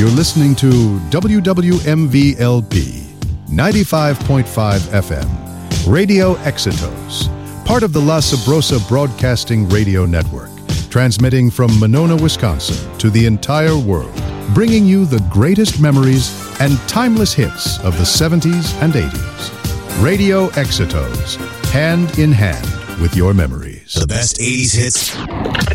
You're listening to WWMV-LP 95.5 FM, Radio Exitos, part of the La Sabrosa Broadcasting Radio Network, transmitting from Monona, Wisconsin to the entire world, bringing you the greatest memories and timeless hits of the 70s and 80s. Radio Exitos, hand in hand with your memories. The best 80s hits